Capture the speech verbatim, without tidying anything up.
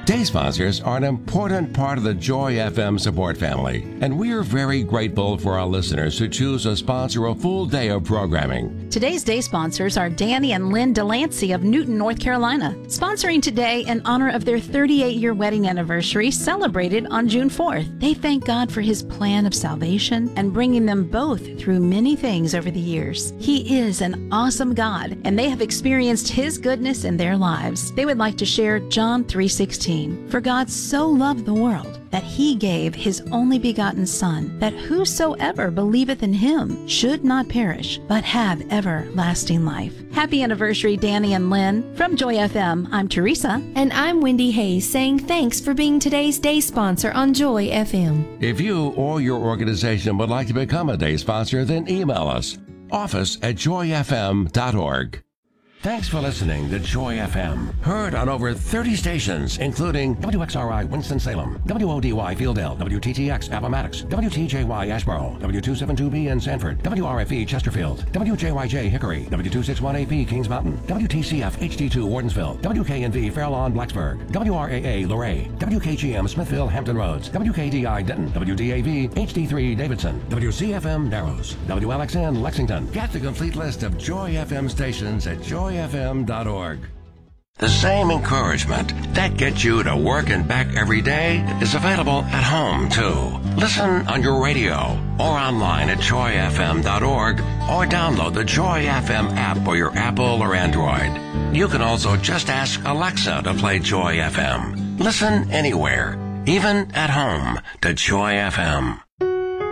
Day sponsors are an important part of the Joy F M support family, and we are very grateful for our listeners who choose to sponsor a full day of programming. Today's day sponsors are Danny and Lynn Delancey of Newton, North Carolina, sponsoring today in honor of their thirty-eight-year wedding anniversary celebrated on June fourth. They thank God for His plan of salvation and bringing them both through many things over the years. He is an awesome God, and they have experienced His goodness in their lives. They would like to share John three sixteen. For God so loved the world that He gave His only begotten Son, that whosoever believeth in Him should not perish, but have everlasting life. Happy anniversary, Danny and Lynn. From Joy F M, I'm Teresa. And I'm Wendy Hayes, saying thanks for being today's day sponsor on Joy F M. If you or your organization would like to become a day sponsor, then email us, office at joy f m dot org. Thanks for listening to Joy F M. Heard on over thirty stations, including W X R I Winston-Salem, W O D Y Fieldale, W T T X Appomattox, W T J Y Asheboro, W two seventy-two B in Sanford, W R F E Chesterfield, W J Y J Hickory, W two sixty-one A P Kings Mountain, W T C F H D two Wardensville, W K N V Fair Lawn Blacksburg, W R A A Luray, W K G M Smithville Hampton Roads, W K D I Denton, W D A V H D three Davidson, W C F M Narrows, W L X N Lexington. Get the complete list of Joy F M stations at joy f m dot org. The same encouragement that gets you to work and back every day is available at home, too. Listen on your radio or online at joy f m dot org or download the Joy F M app for your Apple or Android. You can also just ask Alexa to play Joy F M. Listen anywhere, even at home, to Joy F M.